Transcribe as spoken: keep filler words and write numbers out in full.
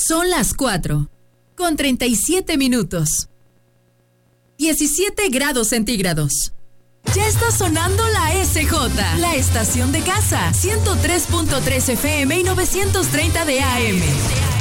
Son las cuatro, con treinta y siete minutos. diecisiete grados centígrados. Ya está sonando la S J, la estación de casa, ciento tres punto tres F M y novecientos treinta de A M.